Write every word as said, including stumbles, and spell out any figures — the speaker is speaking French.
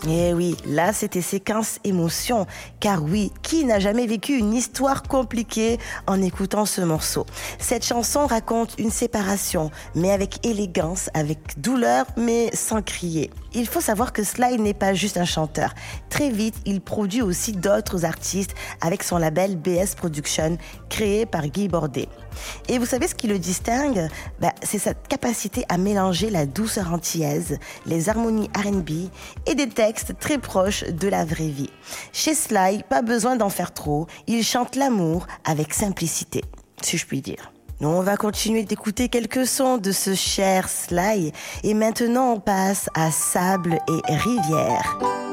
Eh oui, là c'était séquence émotion, car oui, qui n'a jamais vécu une histoire compliquée en écoutant ce morceau? Cette chanson raconte une séparation, mais avec élégance, avec douleur, mais sans crier. Il faut savoir que Sly n'est pas juste un chanteur. Très vite, il produit aussi d'autres artistes avec son label B S Production, créé par Guy Bordet. Et vous savez ce qui le distingue? Ben, c'est sa capacité à mélanger la douceur antillaise, les harmonies R and B et des textes très proches de la vraie vie. Chez Sly, pas besoin d'en faire trop, il chante l'amour avec simplicité, si je puis dire. Nous, on va continuer d'écouter quelques sons de ce cher Sly et maintenant on passe à Sable et Rivière.